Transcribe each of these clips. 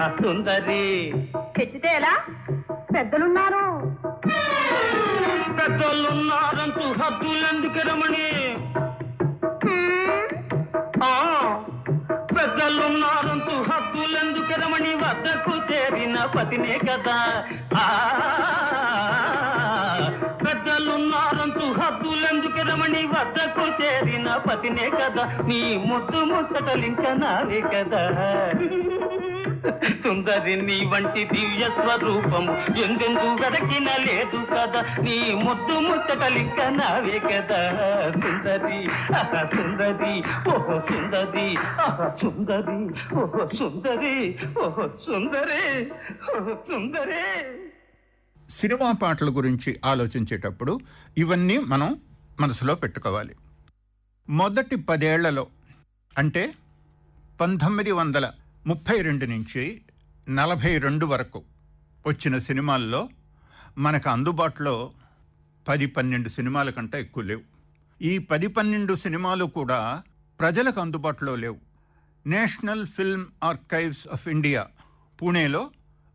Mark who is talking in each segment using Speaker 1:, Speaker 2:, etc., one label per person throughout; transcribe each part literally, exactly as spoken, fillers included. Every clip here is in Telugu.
Speaker 1: ఆహా సుందరి.
Speaker 2: తెచ్చితే ఎలా? పెద్దలున్నారు.
Speaker 1: పెద్దలున్నారంటూ హద్దులెందుకు రమణి? పెద్దలున్నారంటూ హద్దులెందుకు రమణి? వద్దకు చేరిన పతినే కదా. పెద్దలున్నారంటూ హద్దులెందుకు రమణి? వద్దకు చేరిన పతినే కదా. నీ ముద్దు ముచ్చటలించనావే కదా సుందరి. నీ వంటి దివ్య స్వరూపము ఎందెందు వెదకిన లేదు కదా. నీ ముద్దు ముచ్చటలింక నావే కదా సుందరి. ఆహా సుందరి, ఓహో సుందరి, ఆహా సుందరి, ఓహో సుందరి, ఓహో సుందరి, ఓహో సుందరి.
Speaker 3: సినిమా పాటల గురించి ఆలోచించేటప్పుడు ఇవన్నీ మనం మనసులో పెట్టుకోవాలి. మొదటి పదేళ్లలో అంటే పంతొమ్మిది వందల ముప్పై రెండు నుంచి నలభై రెండు వరకు వచ్చిన సినిమాల్లో మనకు అందుబాటులో పది పన్నెండు సినిమాల కంటే ఎక్కువ లేవు. ఈ పది పన్నెండు సినిమాలు కూడా ప్రజలకు అందుబాటులో లేవు. National film archives of India పూణేలో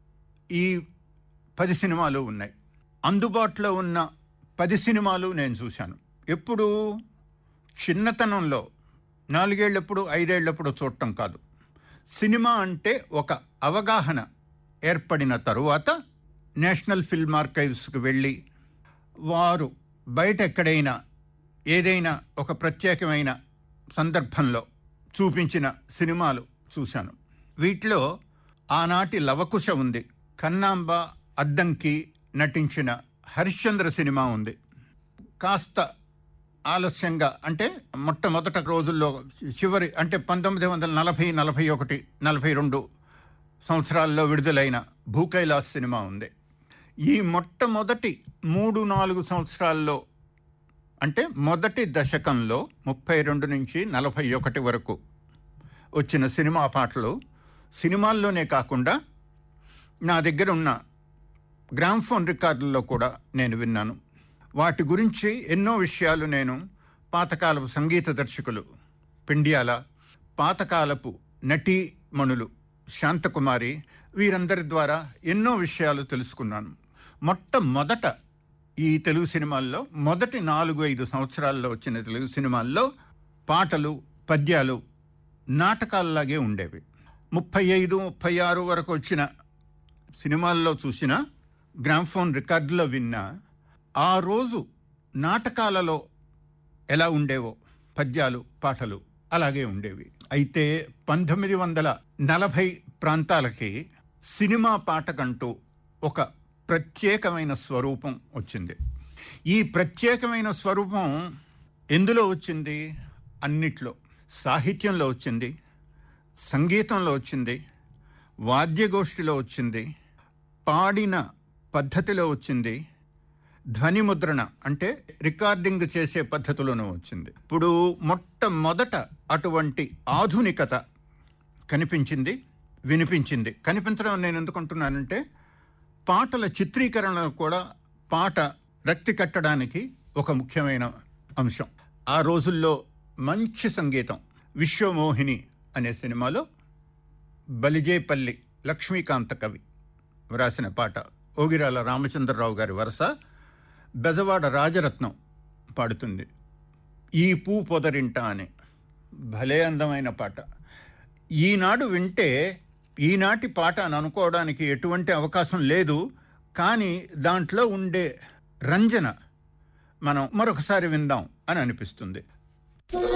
Speaker 3: ఈ పది సినిమాలు ఉన్నాయి. అందుబాటులో ఉన్న పది సినిమాలు నేను చూశాను. ఎప్పుడు చిన్నతనంలో నాలుగేళ్లప్పుడు ఐదేళ్లప్పుడు చూడటం కాదు. సినిమా అంటే ఒక అవగాహన ఏర్పడిన తరువాత నేషనల్ ఫిల్మ్ ఆర్కైవ్స్కి వెళ్ళి వారు బయట ఎక్కడైనా ఏదైనా ఒక ప్రత్యేకమైన సందర్భంలో చూపించిన సినిమాలు చూశాను. వీటిలో ఆనాటి లవకుశ ఉంది. కన్నాంబ అద్దంకి నటించిన హరిశ్చంద్ర సినిమా ఉంది. కాస్త ఆలస్యంగా అంటే మొట్టమొదట రోజుల్లో చివరి అంటే పంతొమ్మిది వందల నలభై నలభై ఒకటి నలభై రెండు సంవత్సరాల్లో విడుదలైన భూకైలాస్ సినిమా ఉంది. ఈ మొట్టమొదటి మూడు నాలుగు సంవత్సరాల్లో అంటే మొదటి దశకంలో ముప్పై రెండు నుంచి నలభై ఒకటి వరకు వచ్చిన సినిమా పాటలు సినిమాల్లోనే కాకుండా నా దగ్గర ఉన్న గ్రామ్ఫోన్ రికార్డుల్లో కూడా నేను విన్నాను. వాటి గురించి ఎన్నో విషయాలు నేను పాతకాలపు సంగీత దర్శకులు పెండియాల, పాతకాలపు నటీమణులు శాంతకుమారి వీరందరి ద్వారా ఎన్నో విషయాలు తెలుసుకున్నాను. మొట్టమొదట ఈ తెలుగు సినిమాల్లో మొదటి నాలుగు ఐదు సంవత్సరాల్లో వచ్చిన తెలుగు సినిమాల్లో పాటలు పద్యాలు నాటకాల్లాగే ఉండేవి. ముప్పై ఐదు ముప్పై ఆరు వరకు వచ్చిన సినిమాల్లో చూసిన గ్రామ్ఫోన్ రికార్డులో విన్న ఆ రోజు నాటకాలలో ఎలా ఉండేవో పద్యాలు పాటలు అలాగే ఉండేవి. అయితే పంతొమ్మిది వందల నలభై ప్రాంతాలకి సినిమా పాటకంటూ ఒక ప్రత్యేకమైన స్వరూపం వచ్చింది. ఈ ప్రత్యేకమైన స్వరూపం ఎందులో వచ్చింది? అన్నిట్లో. సాహిత్యంలో వచ్చింది, సంగీతంలో వచ్చింది, వాద్యగోష్ఠిలో వచ్చింది, పాడిన పద్ధతిలో వచ్చింది, ధ్వని ముద్రణ అంటే రికార్డింగ్ చేసే పద్ధతిలోనూ వచ్చింది. ఇప్పుడు మొట్టమొదట అటువంటి ఆధునికత కనిపించింది, వినిపించింది. కనిపించడం నేను ఎందుకుంటున్నానంటే పాటల చిత్రీకరణ కూడా పాట రక్తి కట్టడానికి ఒక ముఖ్యమైన అంశం. ఆ రోజుల్లో మంచి సంగీతం. విశ్వమోహిని అనే సినిమాలో బలిజేపల్లి లక్ష్మీకాంత కవి వ్రాసిన పాట, ఓగిరాల రామచంద్రరావు గారి వరస, బెజవాడ రాజరత్నం పాడుతుంది. ఈ పూ పొదరింట అనే భలే అందమైన పాట. ఈనాడు వింటే ఈనాటి పాట అని అనుకోవడానికి ఎటువంటి అవకాశం లేదు. కానీ దాంట్లో ఉండే రంజన మనం మరొకసారి విందాం అని అనిపిస్తుంది.